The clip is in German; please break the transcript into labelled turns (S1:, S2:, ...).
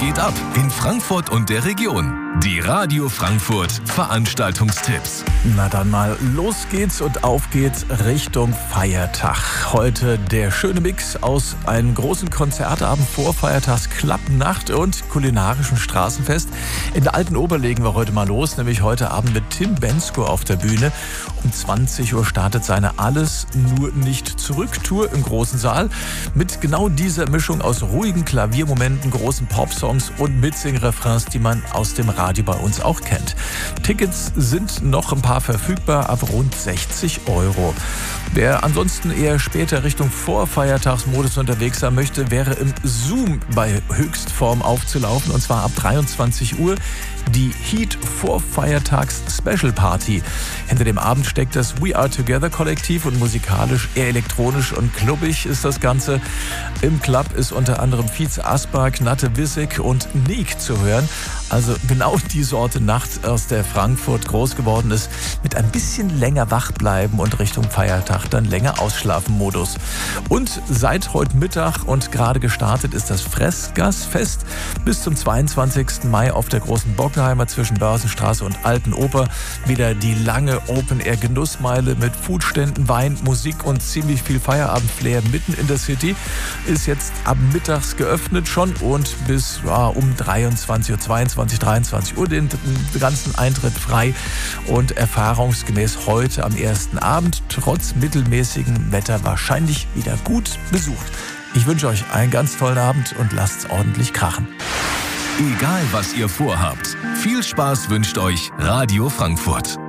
S1: geht ab in Frankfurt und der Region? Die Radio Frankfurt Veranstaltungstipps.
S2: Na dann mal, los geht's und auf geht's Richtung Feiertag. Heute der schöne Mix aus einem großen Konzertabend, Vorfeiertags-Klappnacht und kulinarischem Straßenfest. In der Alten Ober legen wir heute mal los, nämlich heute Abend mit Tim Bendzko auf der Bühne. Um 20 Uhr startet seine Alles nur nicht zurück-Tour im großen Saal mit genau dieser Mischung aus ruhigen Klaviermomenten, großen Popsongs und Mitsing-Refrains, die man aus dem Radio bei uns auch kennt. Tickets sind noch ein paar verfügbar ab rund 60 €. Wer ansonsten eher später Richtung Vorfeiertagsmodus unterwegs sein möchte, wäre im Zoom bei Höchstform aufzulaufen, und zwar ab 23 Uhr. Die Heat Vorfeiertags Special Party. Hinter dem Abend steckt das We Are Together Kollektiv und musikalisch eher elektronisch und klubbig ist das Ganze. Im Club ist unter anderem Fietz Asbach, Natte Wissig und Nick zu hören. Also genau die Sorte Nacht, aus der Frankfurt groß geworden ist, mit ein bisschen länger wach bleiben und Richtung Feiertag dann länger ausschlafen Modus. Und seit heute Mittag und gerade gestartet ist das Fressgasfest bis zum 22. Mai auf der großen Bockenheimer zwischen Börsenstraße und Alten Oper. Wieder die lange Open-Air-Genussmeile mit Foodständen, Wein, Musik und ziemlich viel Feierabend-Flair mitten in der City. Ist jetzt ab mittags geöffnet schon und bis um 23 Uhr, 22, 23 Uhr den ganzen Eintritt frei und erfahrungsgemäß heute am ersten Abend trotz mittelmäßigem Wetter wahrscheinlich wieder gut besucht. Ich wünsche euch einen ganz tollen Abend und lasst's ordentlich krachen.
S1: Egal was ihr vorhabt, viel Spaß wünscht euch Radio Frankfurt.